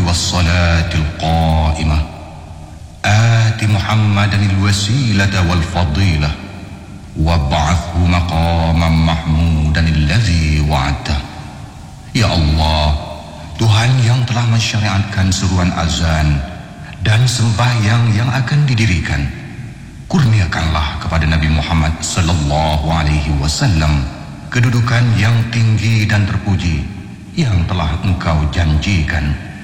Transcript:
والصلاة القائمة آت محمدا الوسيلة والفضيلة وابعثه مقاما محمودا الذي وعدته. Ya Allah, Tuhan yang telah mensyariatkan seruan azan dan sembahyang yang akan didirikan, kurniakanlah kepada Nabi Muhammad sallallahu alaihi wasallam kedudukan yang tinggi dan terpuji yang telah Engkau janjikan